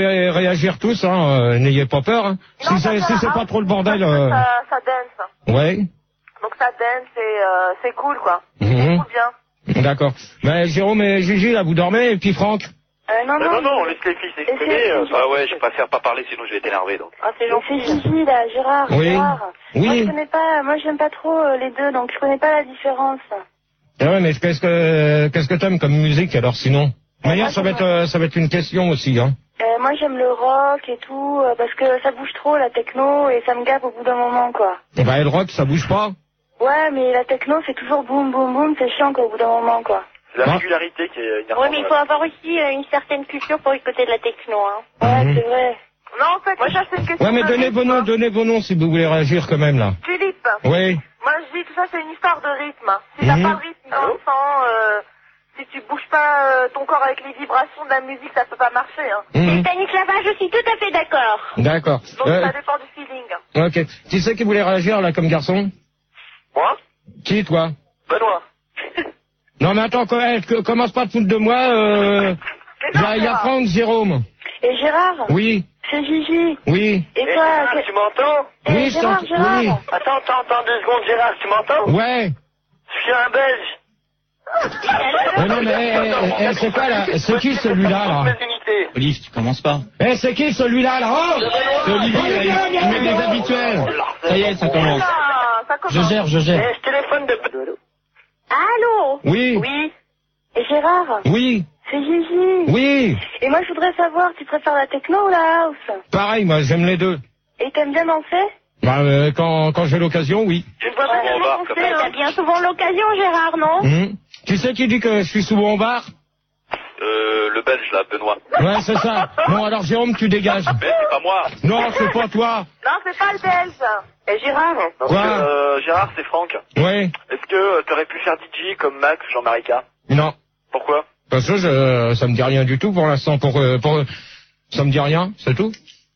Réagir tous, hein, n'ayez pas peur. Hein. Non, Si c'est pas trop le bordel. Ça dance. Ouais. Donc ça dance et c'est cool, quoi. Mhm. C'est bien. D'accord. Mais Jérôme et Gigi, là, vous dormez, et puis Franck? Non, laisse les filles s'exprimer. Ah ouais, je préfère pas parler, sinon je vais être énervé, donc. Ah, c'est gentil. C'est Gigi, là, Gérard. Oui. Gérard. Oui. Moi, je connais pas, moi, j'aime pas trop les deux, donc je connais pas la différence. Ah ouais, mais qu'est-ce que t'aimes comme musique, alors, sinon? De manière, ça va être une question aussi, hein. Moi, j'aime le rock et tout, parce que ça bouge trop, la techno, et ça me gave au bout d'un moment, quoi. Et bah, le rock, ça bouge pas? Ouais, mais la techno, c'est toujours boum, boum, boum, c'est chiant, quoi, au bout d'un moment, quoi. C'est la régularité qui est énervante. Ouais, mais il faut avoir aussi une certaine culture pour écouter de la techno, hein. Ouais, c'est vrai. Non, en fait, moi, ça, c'est une question. Ouais, mais donnez vos noms si vous voulez réagir quand même, là. Philippe. Oui. Moi, je dis tout ça, c'est une histoire de rythme. Si t'as pas de rythme dans le sang, si tu bouges pas ton corps avec les vibrations de la musique, ça peut pas marcher, hein. Et Stanislavage, je suis tout à fait d'accord. D'accord. Donc, ça dépend du feeling. Ok. Qui c'est qui voulait réagir, là, comme garçon? Moi? Qui, toi? Benoît. Non, mais attends, commence pas de foutre de moi, il y a Franck, Jérôme. Et Gérard? Oui. C'est Gigi. Oui. Et toi, Gérard, tu m'entends? Oui, Gérard. oui. Attends 2 secondes, Gérard, tu m'entends? Ouais. Je suis un Belge. Non, mais, c'est quoi, là? C'est qui, celui-là, là? Olive, tu commences pas. C'est qui, celui-là, là? Oh! C'est Olivier, il met des habituels. Ça y est, ça commence. Je gère. Je téléphone de... Allô? Oui. Oui. Et Gérard? Oui. C'est Gigi. Oui. Et moi, je voudrais savoir, tu préfères la techno ou la house? Pareil, moi, j'aime les deux. Et t'aimes bien danser? Bah, quand j'ai l'occasion, oui. Tu ne vois pas bien danser, T'as bien souvent l'occasion, Gérard, non? Tu sais qui dit que je suis souvent au bar? Le belge, là, Benoît. Ouais, c'est ça. Bon, alors, Jérôme, tu dégages. Mais c'est pas moi. Non, c'est pas toi. Non, c'est pas le belge. Et Gérard? Quoi? Gérard, c'est Franck. Ouais. Est-ce que t'aurais pu faire DJ comme Max, Jean-Marie K? Non. Pourquoi? Parce que ça me dit rien du tout pour l'instant. Ça me dit rien, c'est tout.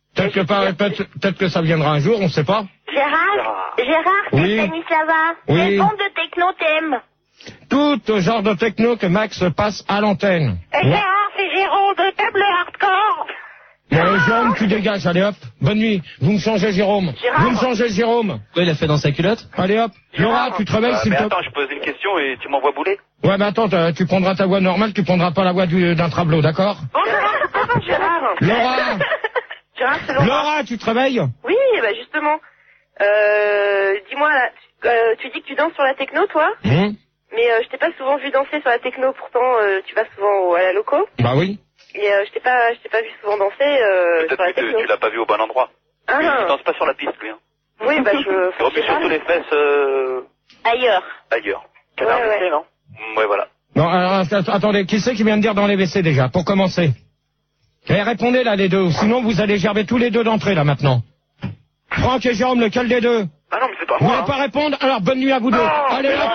Peut-être que ça viendra un jour, on sait pas. Gérard, c'est Oui. Stanislavas. Oui. Quel genre de techno t'aimes? Tout genre de techno que Max passe à l'antenne. Et Gérard, c'est Jérôme de table hardcore. Jérôme, tu dégages, allez hop. Bonne nuit. Vous me changez Jérôme. Vous me changez Jérôme. Quoi, il a fait dans sa culotte? Allez hop. Laura, tu te réveilles s'il Mais te attends, je pose une question et tu m'envoies bouler. Ouais, mais attends, tu prendras ta voix normale, tu prendras pas la voix d'un trablot, d'accord? Bonjour, Gérard. Laura. Gérard, c'est Laura. Laura, tu te réveilles? Oui, bah justement. Dis-moi, là, tu dis que tu danses sur la techno, toi? Mais je t'ai pas souvent vu danser sur la techno, pourtant tu vas souvent à la loco. Bah oui. Et je t'ai pas vu souvent danser sur la Peut-être techno. que tu l'as pas vu au bon endroit. Ah, Lui, il danse pas sur la piste, lui. Hein. oui, bah Il remue surtout les fesses ailleurs. ailleurs. Canard Ouais, WC, non? Ouais, voilà. Non, alors, attendez, qui c'est qui vient de dire dans les WC déjà, pour commencer? Répondez là les deux, sinon vous allez gerber tous les deux d'entrée là maintenant. Franck et Jérôme, lequel des deux? Ah non, mais c'est pas Vous moi. voulez pas répondre? Alors bonne nuit à vous deux. Allez hop.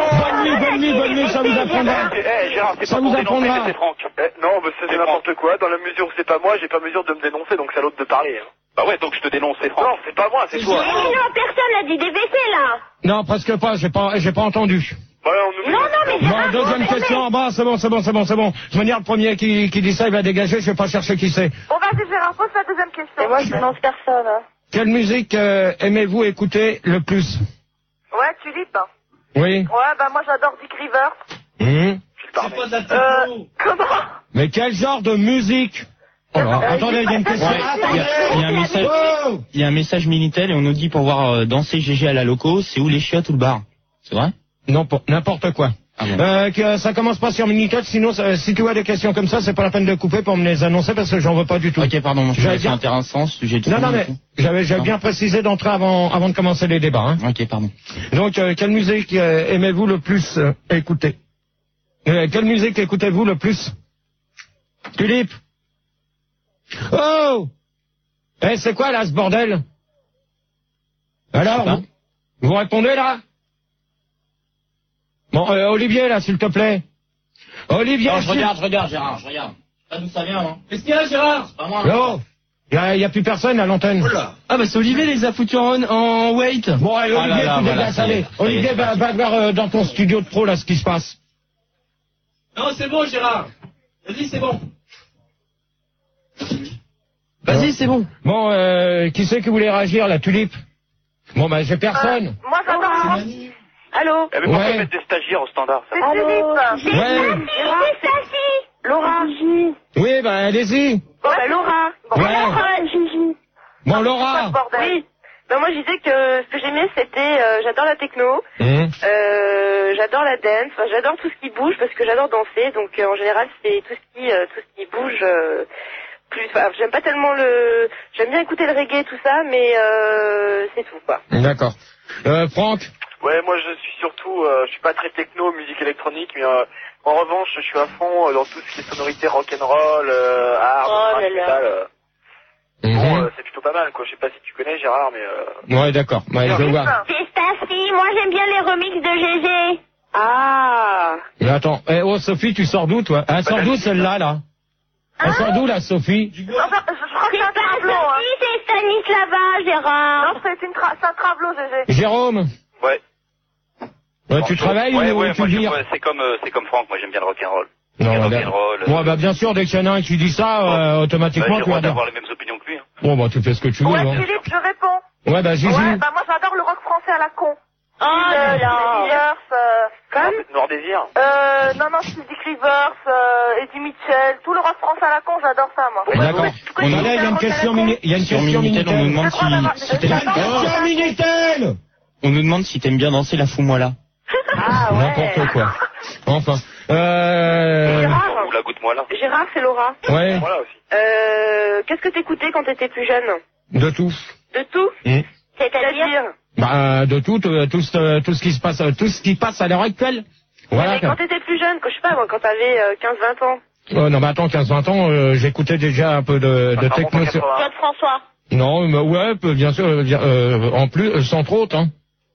Bonne nuit, ça vous apprendra. Gérard, c'est Ça pas vous pour dénoncer, apprendra. c'est Franck. Non, mais c'est n'importe quoi. Dans la mesure où c'est pas moi, j'ai pas mesure de me dénoncer, donc c'est à l'autre de parler. Hein. Bah ouais, donc je te dénonce, c'est Franck. Non, c'est pas moi, c'est toi. Mais non, personne n'a dit des WC, là. Non, presque pas, j'ai pas entendu. Bah, on nous... Non, mais Bon, Gérard, deuxième question, bah c'est bon. Je veux dire, le premier qui dit ça, il va dégager, je vais pas chercher qui c'est. Bon, vas-y, Gérard, pose la deuxième question. Et moi, je dénonce personne. Hein. Quelle musique aimez-vous écouter le plus? Ouais, Tulipe. Oui. Ouais, bah moi, j'adore Dick Rivers. C'est pas de la techno. Comment? Mais quel genre de musique? Oh là, attendez, il y a une question. Il y a un message Minitel et on nous dit pour voir danser GG à la loco, c'est où les chiottes ou le bar? C'est vrai? Non, pour n'importe quoi. Ah bon. Que ça commence pas sur Minitel, sinon si tu vois des questions comme ça, c'est pas la peine de couper pour me les annoncer parce que j'en veux pas du tout. Ok, pardon, J'avais c'est intéressant, sujet tout. Non, mais j'avais bien précisé d'entrer avant de commencer les débats. Hein. Ok, pardon. Donc, quelle musique aimez-vous le plus écouter? Quelle musique écoutez-vous le plus? Philippe? Oh! C'est quoi là ce bordel? Alors, vous répondez là? Bon, Olivier, là, s'il te plaît. Olivier, Non, je regarde, Gérard, je regarde. Pas d'où ça vient, non? Qu'est-ce qu'il y a, Gérard? C'est pas moi. Non, il y a plus personne à l'antenne. Ah, bah, c'est Olivier, les a foutus en wait. Bon, allez, Olivier, tu dégages, allez. Olivier, va voir dans ton studio de pro, là, ce qui se passe. Non, c'est bon, Gérard. Vas-y, c'est bon. Vas-y, c'est bon. Bon, qui c'est qui voulait réagir, la tulipe? Bon, bah, j'ai personne. Moi, j'adore. Allô? Eh, mais pourquoi Ouais. mettre des stagiaires au standard, ça? C'est Tulipe. Ouais. C'est Stacy. Laura. Gigi. Oui, bah, allez-y. Bon, bah, Laura. Bon, Ouais. Laura, Gigi. Bon, Laura. Oui. Ben, moi, je disais que ce que j'aimais, c'était, j'adore la techno. J'adore la dance. Enfin, j'adore tout ce qui bouge parce que j'adore danser. Donc, en général, c'est tout ce qui bouge, plus, enfin, j'aime pas tellement j'aime bien écouter le reggae, tout ça, mais, c'est tout, quoi. D'accord. Franck? Ouais, moi je suis surtout, je suis pas très techno, musique électronique, mais en revanche, je suis à fond dans tout ce qui est sonorité rock'n'roll, hard, metal. Bon, c'est plutôt pas mal, quoi. Je sais pas si tu connais Gérard, mais Ouais, d'accord. Ouais, je vois. C'est Stacy. Moi, j'aime bien les remixes de GG. Ah. Mais attends, oh, Sophie, tu sors d'où, toi? Elle sort d'où, celle-là, là? Elle sort d'où, là, Sophie? Je crois que c'est un travelot, hein. C'est Stanislava, Gérard. Non, c'est un travelot, GG. Jérôme? Ouais. Ouais, tu travailles ouais, ou ouais, tu moi, vires? c'est comme Franck, moi j'aime bien le rock'n'roll. Non, rock'n'roll. ouais, bah, bien sûr, dès qu'il y en a un qui dit ça, automatiquement, J'ai le tu droit vas dire. d'avoir les mêmes opinions que lui. Hein. Bon, bah, tu fais ce que tu veux, Ouais, hein. Philippe, je réponds. Ouais, bah, Gigi. Ouais, bah, moi, j'adore le rock français à la con. Oh là là. Comme Noir Désir. Non, Stevie Rivers, Eddie Mitchell, tout le rock français à la con, j'adore ça, moi. D'accord. Il y a une question Minitel, on nous demande si t'aimes bien. Minitel! On nous demande si t'aimes bien danser la fous-moi-là. Ah ouais. N'importe quoi. Enfin. Gérard, Ou la goutte-moi là. Gérard, c'est Laura. Ouais. Voilà aussi. Qu'est-ce que t'écoutais quand t'étais plus jeune? De tout. De tout? C'est-à-dire? Bah, de tout ce qui se passe, tout ce qui passe à l'heure actuelle. Voilà. Mais quand t'étais plus jeune, je sais pas, moi, quand t'avais 15-20 ans. Non, mais attends, 15-20 ans, j'écoutais déjà un peu de techno. Claude François. Non, mais ouais, bien sûr, en plus, entre autres, hein.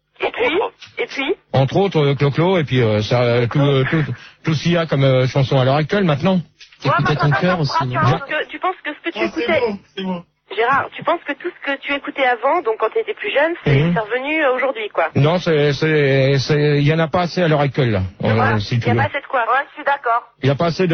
Et puis? Entre autres, Clo-Clo, et puis ça, tout ce qu'il y a comme chanson à l'heure actuelle maintenant. T'écoutais ton cœur aussi. Tu penses que ce que tu écoutais... C'est bon. Gérard, tu penses que tout ce que tu écoutais avant, donc quand tu étais plus jeune, c'est revenu aujourd'hui, quoi? Non, il y en a pas assez à l'heure actuelle, là. Si tu y a veux. pas assez de quoi? Ouais, je suis d'accord. Il n'y a pas assez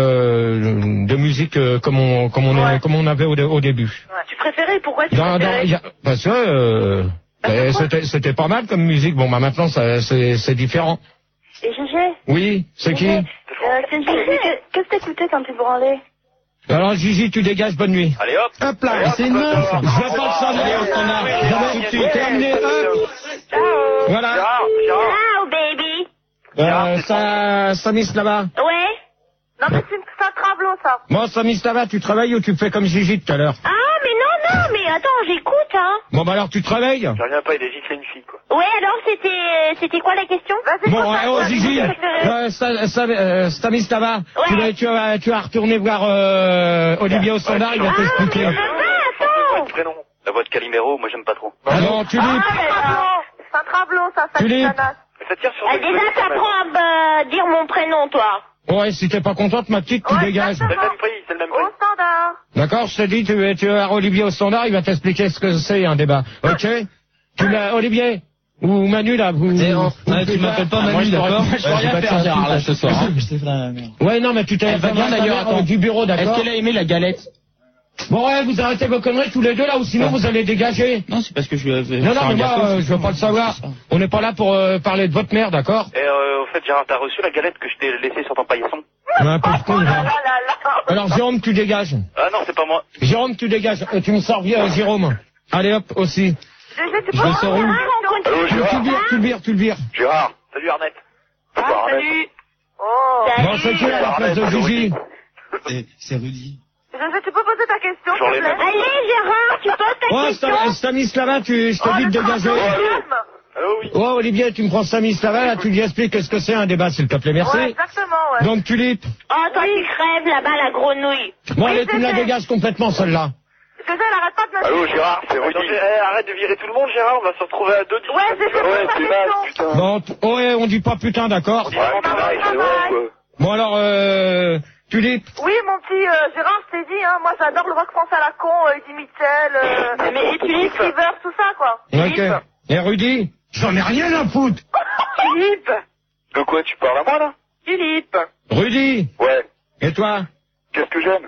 de musique comme on avait au début. Ouais. Tu préférais? Pourquoi tu préférais? Parce que c'était pas mal comme musique. Bon, bah maintenant, c'est différent. Et Gégé? Oui, c'est qui? C'est Gégé. Qu'est-ce que t'écoutais quand tu te branlais? Alors, Gigi, tu dégages, bonne nuit. Allez hop. Hop là, c'est une meuf. Je veux pas le savoir. Terminé, hop. Ciao. Voilà. Ciao, baby. Stanislava. Ouais? Non, mais c'est un travelot, ça. Bon, Stanislava, tu travailles ou tu fais comme Gigi tout à l'heure? Ah, mais non, mais attends, j'écoute, hein. Bon, bah alors, tu travailles? Je reviens pas, il est giflé une fille, quoi. Ouais, alors, c'était quoi la question? Bon, oh, Gigi, Stanislava, tu vas retourner voir Olivier au standard, il va t'expliquer. Attends. Prénom. La voix de Calimero, moi j'aime pas trop. Ah non, Tulipe. C'est un travelot, ça, Tulipe. Ça tire sur Déjà, t'apprends à dire mon prénom, toi. Ouais, si t'es pas contente, ma petite, tu dégages. C'est le même prix, c'est le même prix. Au standard. D'accord, je te dis, tu vas voir Olivier au standard, il va t'expliquer ce que c'est un débat. Ok? Olivier? Ou Manu, là, vous... Tu m'appelles pas Manu, d'accord? Je peux rien faire, Gérard, là, ce soir. Ouais, non, mais tu t'es va bien, d'ailleurs, du bureau, d'accord? Est-ce qu'elle a aimé la galette? Bon, ouais, vous arrêtez vos conneries tous les deux, là, ou sinon vous allez dégager. Non, c'est parce que je lui avais... Non, mais moi, je veux pas le savoir. On n'est pas là pour parler de votre mère, d'accord? Et au fait, Gérard, t'as reçu la galette que je t'ai laissée sur ton paillasson? Un peu de con, là. Alors, Jérôme, tu dégages. Ah non, c'est pas moi. Jérôme, tu dégages. Tu me sors bien, Jérôme. Allez, hop, aussi. Je le sors où? Allô, Gérard. Tu le vires. Gérard. Salut, Arnette. Salut. Oh. Bon, c'est qui à la place de Gigi? C'est Rudy. Tu peux poser ta question, s'il te plaît? Allez, Gérard, tu poses ta question. Ouais, Stanislava, je te dis de dégager. Allô, oui. Ouais, Olivier, tu me prends Stanislava, là, tu lui expliques qu'est-ce que c'est un débat, s'il te plaît, merci. Ouais, exactement, ouais. Donc, Tulipe. Oh, toi, tu crèves là-bas, la grenouille. Bon, allez, tu me la dégages complètement, celle-là. C'est ça, elle arrête pas de me... Allô, Gérard, c'est Rudy. Arrête de virer tout le monde, Gérard, on va se retrouver à deux. Ouais, c'est ça, ouais, ta c'est question. mal, putain. Bon, ouais, on dit pas putain, d'accord? Ouais, c'est vrai, quoi. Bon, alors, Tulipe. Oui, mon petit Gérard, je t'ai dit, hein, moi j'adore le rock français à la con, Eddie Mitchell, mais Philippe Rivers, tout ça, quoi. Ok. Et Rudy? J'en ai rien à foutre. Philippe. De quoi tu parles à moi, là? Philippe. Rudy. Ouais. Et toi? Qu'est-ce que j'aime?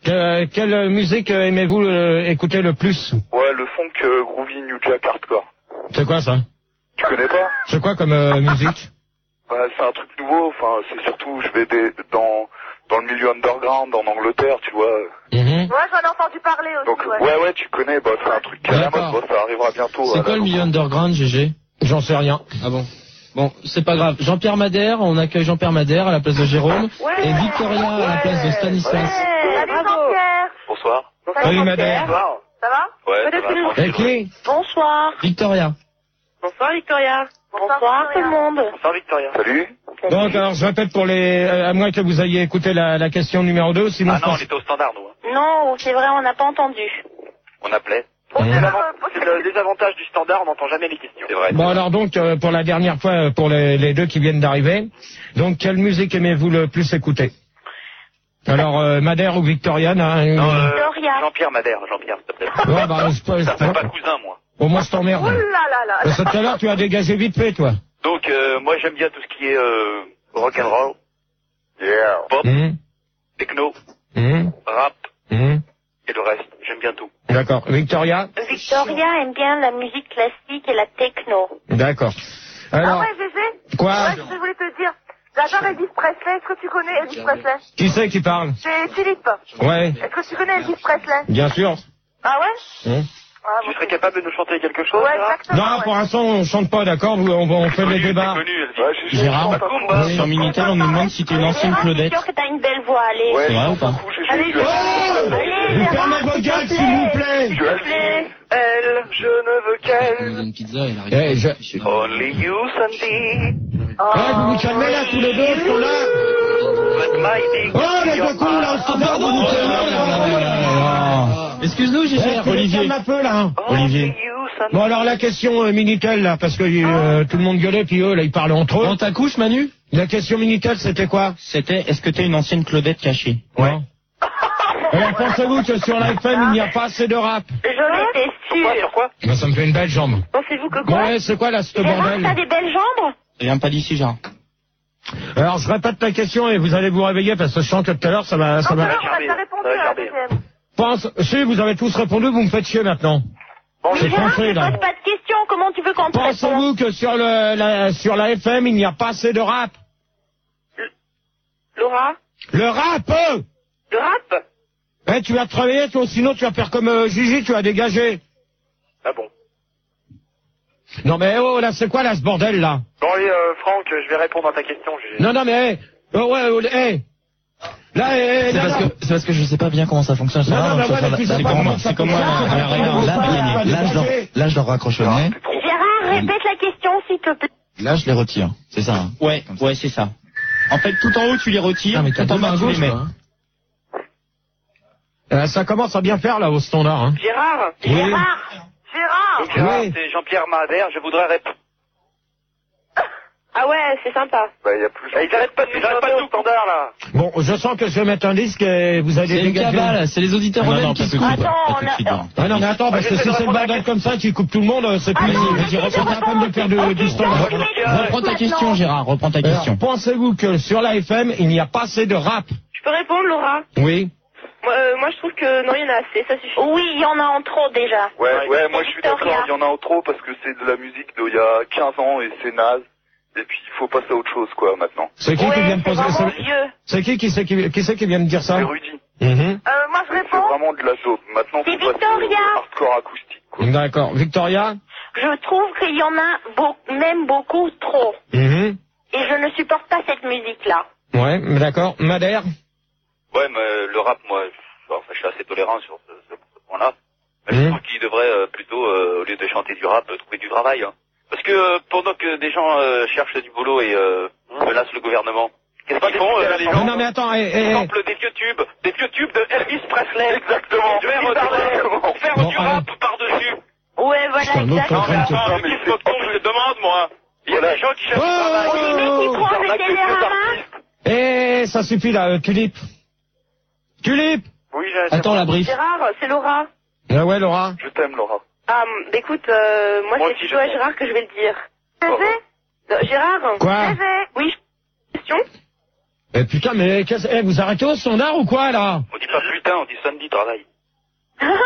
Quelle musique aimez-vous écouter le plus? Ouais, le funk groovy New Jack hardcore. C'est quoi ça? Tu connais pas? C'est quoi comme musique? Bah, c'est un truc nouveau, enfin, c'est surtout, je vais dans le milieu underground, en Angleterre, tu vois. Ouais, j'en ai entendu parler aussi. Donc, ouais, tu connais, bah, c'est un truc qui est à la mode, bah, ça arrivera bientôt. C'est quoi le milieu underground, GG? J'en sais rien. Ah bon? Bon, c'est pas grave. Jean-Pierre Madère, on accueille Jean-Pierre Madère à la place de Jérôme. Et Victoria à la place de Stanislas. Salut Jean-Pierre. Bonsoir. Salut Madère. Bonsoir. Ça va? Ouais, ça va. Et qui? Bonsoir. Victoria. Bonsoir Victoria. Bonsoir tout le monde. Bonsoir Victoria. Salut. Donc, alors, je répète pour à moins que vous ayez écouté la question numéro 2, sinon... Ah non, on était au standard, nous. Hein. Non, c'est vrai, on n'a pas entendu. On appelait. C'est le désavantage du standard, on n'entend jamais les questions. C'est vrai. Bon, alors donc, pour la dernière fois, pour les deux qui viennent d'arriver, donc, quelle musique aimez-vous le plus écouter? Alors, Madère ou Victoria, Non, Victoria. Jean-Pierre Madère, Jean-Pierre, s'il te plaît. Ouais, bah, Ça fait pas cousin, moi. Au moins, je t'emmerde. Oh là là là. Parce que tout à l'heure, tu as dégagé vite fait, toi. Donc, moi, j'aime bien tout ce qui est rock'n'roll, Yeah. pop, Hum, techno, hum, rap, hum. et le reste. J'aime bien tout. D'accord. Victoria? Victoria aime bien la musique classique et la techno. D'accord. Ah Alors, ouais, Gégé? quoi? Ouais, je voulais te dire. J'adore Elvis Presley. Est-ce que tu connais Elvis Presley? Qui c'est qui parle? C'est Philippe. Ouais, Est-ce que tu connais Elvis Presley? bien sûr. Ah ouais? Hum. Ah, Tu serais capable de nous chanter quelque chose? Ouais, là exactement. Non, pour l'instant, on chante pas, d'accord? On fait les débats. C'est connu, Elvis. Ouais, j'ai Gérard, Oui. sur Minitel, on nous demande si t'es une ancienne Claudette. Je suis sûr que t'as une belle voix, allez. Ouais, C'est vrai ou pas? Allez, Vous fermez vos gueules, s'il vous plaît. Je suis elle, je ne veux qu'elle. Une pizza, il arrive. Eh, je... Only you, Sandy. vous vous calmez là, tous les deux, ils sont là. But my dick. Oh, les deux coups, là, au standard, vous vous calmez là. Excuse-nous, GG, Eh, Olivier. calme un peu, là. Hein. Olivier. Only you, Sandy. Bon, alors, la question Minitel, là, parce que tout le monde gueulait, puis eux, là, ils parlaient entre eux. Dans ta couche, Manu? La question Minitel, c'était quoi? C'était, est-ce que t'es une ancienne Claudette cachée? Ouais. Alors, pensez-vous que sur la FM, il n'y a pas assez de rap? J'en étais Sur sûre. quoi? Ben, ça me fait une belle jambe. Pensez-vous que quoi? Ouais, c'est quoi, là, ce Gérard, bordel? t'as des belles jambes? Viens pas d'ici, Gérard. Alors, je répète la question et vous allez vous réveiller parce que je sens que tout à l'heure, ça va... Non, on a Gardez, déjà répondu ça va à la garder. deuxième. Si vous avez tous répondu, vous me faites chier maintenant. C'est Gérard, français, tu là. poses pas de questions. Comment tu veux qu'on te réponde? Pensez-vous que sur la FM, il n'y a pas assez de rap? Laura? Le rap, Le rap? Eh, tu vas travailler, toi, sinon tu vas faire comme Gigi, tu vas dégager. Ah bon. Non mais oh, là, c'est quoi là, ce bordel, là? Bon, allez, Franck, je vais répondre à ta question. Non, non, mais, là, C'est parce que je sais pas bien comment ça fonctionne. Non, non, mais ouais, mais tu sais pas comment ça C'est comme moi, fonctionne. là, je leur raccroche le nez. Gérard, répète la question, s'il te plaît. Là, je les retire. C'est ça. Hein. Ouais, c'est ça. En fait, tout en haut, tu les retires. Tout en bas, tu les mets. Ça commence à bien faire, là, au standard, hein. Gérard. Oui. Gérard! Gérard, Oui. c'est Jean-Pierre Madère, je voudrais répondre. Ah ouais, c'est sympa. Bah, il y a plus. Ils arrêtent pas de nous chanter au standard, là. Bon, je sens que je vais mettre un disque et vous allez C'est une dégager. cabale, c'est les auditeurs eux-mêmes qui se coupent. Attends, on a... Ah non, mais attends, parce que si c'est le bordel comme ça qui coupe tout le monde, c'est plus... C'est pas la peine de faire du standard. Reprends ta question, Gérard, reprends ta question. Alors, pensez-vous que sur la FM, il n'y a pas assez de rap? Je peux répondre, Laura? Oui. Moi, je trouve que non, il y en a assez, ça suffit. Oui, il y en a en trop déjà. Ouais, moi je suis Victoria. d'accord, il y en a en trop parce que c'est de la musique d'il y a 15 ans et c'est naze. Et puis il faut passer à autre chose quoi maintenant. C'est qui Ouais, qui vient de c'est poser vraiment vieux. C'est qui c'est qui vient de dire ça? C'est Rudy. Moi, je C'est réponds. vraiment de la dope. Maintenant C'est faut passer Victoria. au hardcore acoustique quoi. D'accord. Victoria? Je trouve qu'il y en a même beaucoup trop. Et je ne supporte pas cette musique-là. Ouais, d'accord. Madère? Ouais, mais le rap, moi, je suis assez tolérant sur ce point-là. Mais je trouve qu'il devrait plutôt, au lieu de chanter du rap, trouver du travail. Hein. Parce que pendant que des gens cherchent du boulot et menacent le gouvernement, qu'est-ce qu'ils font les gens? Non mais attends, Ils samplent des vieux tubes de Elvis Presley. Exactement. Pour faire du rap par-dessus. Ouais, voilà, C'est un autre exactement. problème que ça. Non, mais qu'est-ce que je te demande, moi? Il y a des gens qui cherchent du travail. Olivier qui prend le Télérama. Ça suffit là, Tulipe. Tulipe! Oui, Attends la brief. Gérard, c'est Laura. Ah ouais, Laura. Je t'aime Laura. Ah, écoute, moi, Moi c'est aussi, plutôt à je Gérard que je vais le dire. Oh. Gérard? Quoi? Oui, question? Putain, mais vous arrêtez au standard ou quoi, là? On dit pas putain, on dit samedi travail.